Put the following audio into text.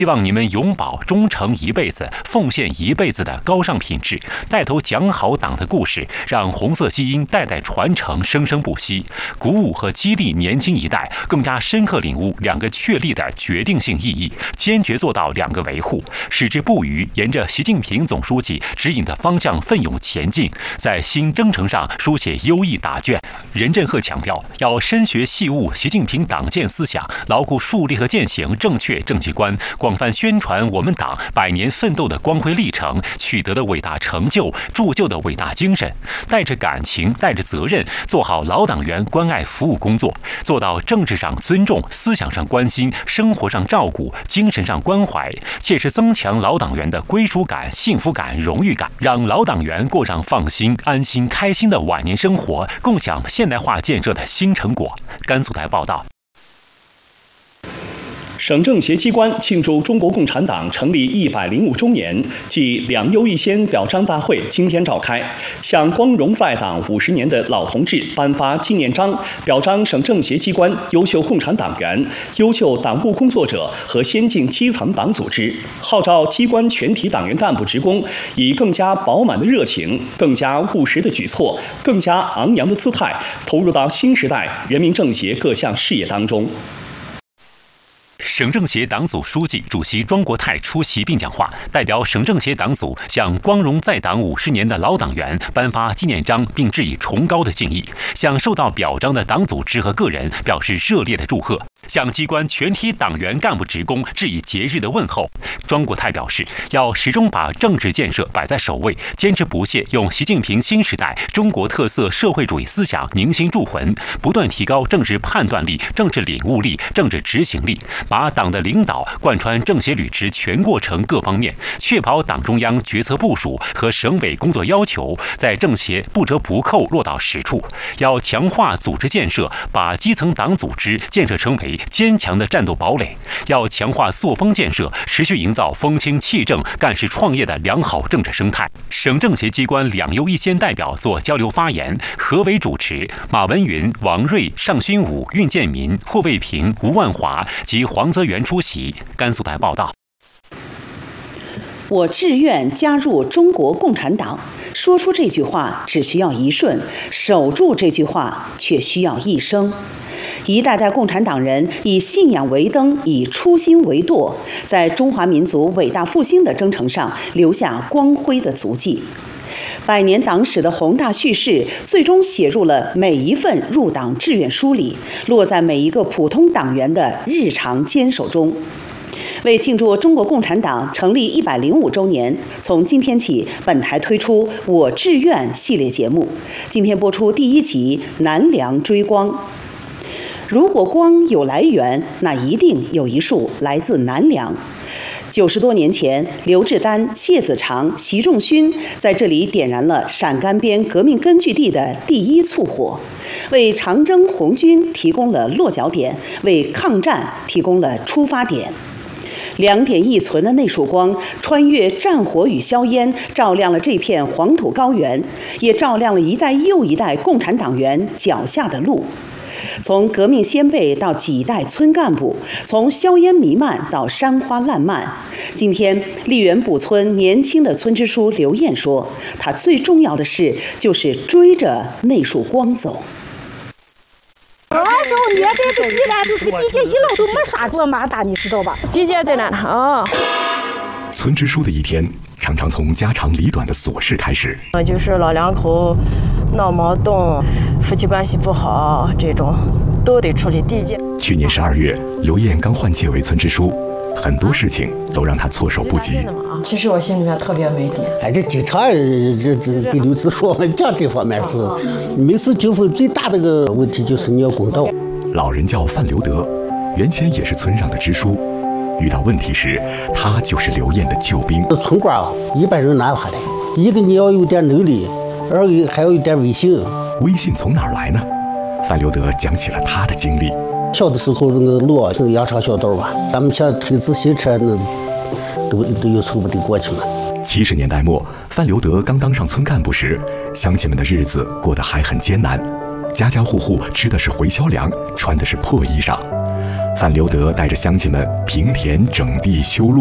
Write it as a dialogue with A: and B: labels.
A: 希望你们永葆忠诚一辈子、奉献一辈子的高尚品质，带头讲好党的故事，让红色基因代代传承、生生不息，鼓舞和激励年轻一代更加深刻领悟2个确立的决定性意义，坚决做到2个维护，矢志不渝，沿着习近平总书记指引的方向奋勇前进，在新征程上书写优异答卷。任振赫强调，要深学细悟习近平党建思想，牢固树立和践行正确政绩观，广泛宣传我们党100年奋斗的光辉历程、取得的伟大成就、铸就的伟大精神，带着感情、带着责任，做好老党员关爱服务工作，做到政治上尊重、思想上关心、生活上照顾、精神上关怀，切实增强老党员的归属感、幸福感、荣誉感，让老党员过上放心、安心、开心的晚年生活，共享现代化建设的新成果。甘肃台报道。
B: 省政协机关庆祝中国共产党成立105周年暨2优1先表彰大会今天召开，向光荣在党50年的老同志颁发纪念章，表彰省政协机关优秀共产党员、优秀党务工作者和先进基层党组织，号召机关全体党员干部职工以更加饱满的热情、更加务实的举措、更加昂扬的姿态，投入到新时代人民政协各项事业当中。
A: 省政协党组书记、主席庄国泰出席并讲话，代表省政协党组向光荣在党50年的老党员颁发纪念章，并致以崇高的敬意，向受到表彰的党组织和个人表示热烈的祝贺，向机关全体党员干部职工致以节日的问候。庄国泰表示，要始终把政治建设摆在首位，坚持不懈用习近平新时代中国特色社会主义思想凝心铸魂，不断提高政治判断力、政治领悟力、政治执行力，把党的领导贯穿政协履职全过程各方面，确保党中央决策部署和省委工作要求在政协不折不扣落到实处。要强化组织建设，把基层党组织建设成为坚强的战斗堡垒；要强化作风建设，持续营造风清气正、干事创业的良好政治生态。省政协机关2优1先代表做交流发言，何伟主持，马文云、王瑞、尚勋武、运建民、霍卫平、吴万华及黄泽元出席。甘肃台报道。
C: 我志愿加入中国共产党，说出这句话只需要1瞬，守住这句话却需要1生。一代代共产党人以信仰为灯，以初心为舵，在中华民族伟大复兴的征程上留下光辉的足迹。100年党史的宏大叙事，最终写入了每一份入党志愿书里，落在每一个普通党员的日常坚守中。为庆祝中国共产党成立105周年，从今天起，本台推出“我志愿”系列节目。今天播出第1集《南梁追光》。如果光有来源，那一定有一束来自南梁。90多年前，刘志丹、谢子长、习仲勋在这里点燃了陕甘边革命根据地的第1簇火，为长征红军提供了落脚点，为抗战提供了出发点。2点一存的那束光，穿越战火与硝烟，照亮了这片黄土高原，也照亮了一代又一代共产党员脚下的路。从革命先辈到几代村干部，从硝烟弥漫到山花烂漫。今天，荔园堡村年轻的村支书刘艳说，他最重要的事就是追着那束光走。
D: 那时候年代的地呢，就这个地界一老都没啥过马大，你知道吧？地界在哪呢？哦。
E: 村支书的一天常常从家长里短的琐事开始，
D: 就是老两口闹矛盾，夫妻关系不好，这种都得处理地界。
E: 去年12月，刘艳刚换届为村支书，很多事情都让他措手不及。
F: 其实我心里面特别没底。
G: 这经常给刘子说讲这方面是，每次纠纷最大的个问题就是你要公道。
E: 老人叫范留德，原先也是村上的支书。遇到问题时，他就是刘艳的救兵。
G: 村官一般人拿不下来，一个你要有点能力，二个还要有点威信。
E: 威信从哪儿来呢？范留德讲起了他的经历。
G: 小的时候那个路是羊肠小道吧，咱们想推自行车那都有愁不得过去嘛。
E: 70年代末，范留德刚当上村干部时，乡亲们的日子过得还很艰难，家家户户吃的是回销粮，穿的是破衣裳。 范留德带着乡亲们平田整地修路。